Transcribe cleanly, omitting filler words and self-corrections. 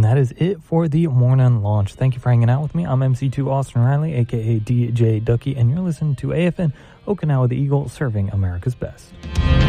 that is it for the morning launch. Thank you for hanging out with me. I'm MC2 Austin Riley, a.k.a. DJ Ducky, and you're listening to AFN Okinawa the Eagle, serving America's best.